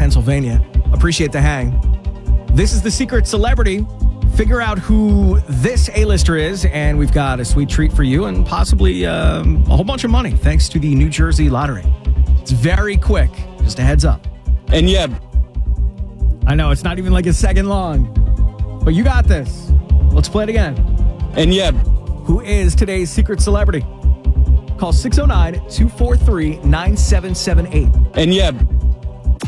Pennsylvania. Appreciate the hang. This is The Secret Celebrity. Figure out who this A-lister is, and we've got a sweet treat for you and possibly a whole bunch of money thanks to the New Jersey Lottery. It's very quick. Just a heads up. And yeah. I know, it's not even like a second long. But you got this. Let's play it again. And yeah. Who is today's secret celebrity? Call 609-243-9778. And yeah.